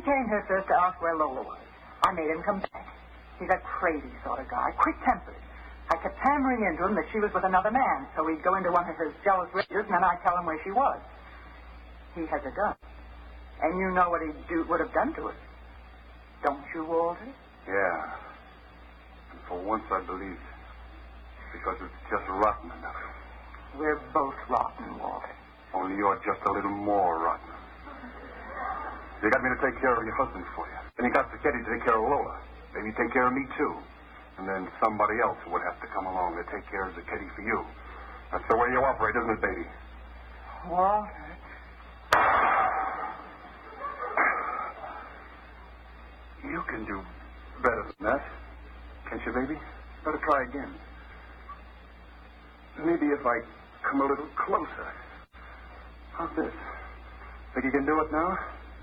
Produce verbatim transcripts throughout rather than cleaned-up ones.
came here first to ask where Lola was. I made him come back. He's a crazy sort of guy, quick-tempered. I kept hammering into him that she was with another man, so he'd go into one of his jealous rages, and then I'd tell him where she was. He has a gun. And you know what he do, would have done to her. Don't you, Walter? Yeah. And for once I believe it. Because it's just rotten enough. We're both rotten, Walter. Only you're just a little more rotten. You got me to take care of your husband for you. Then you got Zacchetti to take care of Lola. Maybe take care of me, too. And then somebody else would have to come along to take care of Zacchetti for you. That's the way you operate, isn't it, baby? Walter. You can do better than that. Can't you, baby? Better try again. Maybe if I come a little closer. How's this? Think you can do it now?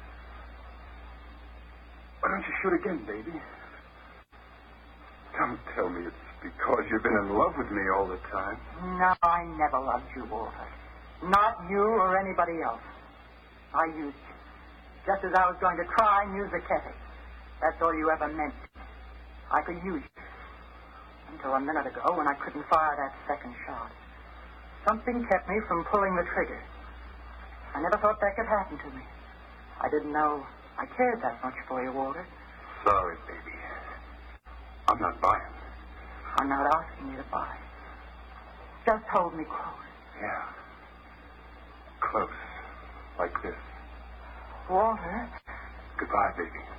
Why don't you shoot again, baby? Don't tell me it's because you've been in love with me all the time. No, I never loved you, Walter. Not you or anybody else. I used you. Just as I was going to try and use the Zacchetti. That's all you ever meant. I could use you. Until a minute ago when I couldn't fire that second shot. Something kept me from pulling the trigger. I never thought that could happen to me. I didn't know I cared that much for you, Walter. Sorry, baby. I'm not buying. I'm not asking you to buy. Just hold me close. Yeah. Close. Like this. Walter. Goodbye, baby.